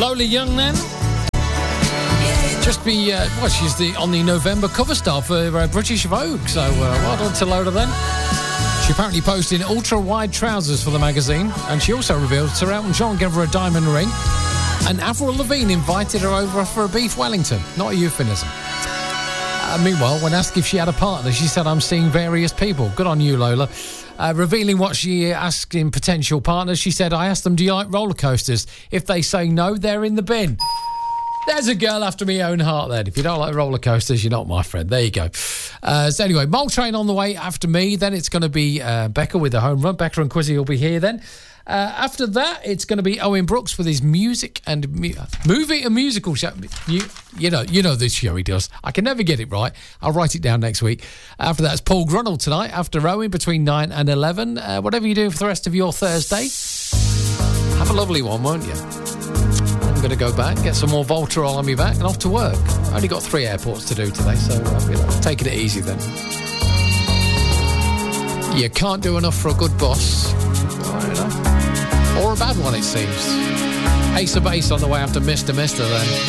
Lola Young then. Just be, she's on the November cover star for British Vogue, so well done to Lola then. She apparently posed in ultra-wide trousers for the magazine, and she also revealed Sir Elton John gave her a diamond ring, and Avril Lavigne invited her over for a beef Wellington. Not a euphemism. Meanwhile, when asked if she had a partner, she said, "I'm seeing various people." Good on you, Lola. Revealing what she asked in potential partners, she said, "I asked them, do you like roller coasters? If they say no, they're in the bin." There's a girl after my own heart then. If you don't like roller coasters, you're not my friend. There you go. So anyway, Mole Train on the way after me. Then it's going to be Becca with the home run. Becca and Quizzy will be here then. After that, it's going to be Owen Brooks with his music and movie and musical show. You know this show he does. I can never get it right. I'll write it down next week. After that, it's Paul Grunwald tonight. After Owen, between 9 and 11. Whatever you do for the rest of your Thursday, have a lovely one, won't you? I'm going to go back, get some more Voltarol on me back, and off to work. I only got 3 airports to do today, so taking it easy then. You can't do enough for a good boss. Or a bad one, it seems. Ace of Base on the way after Mr. then.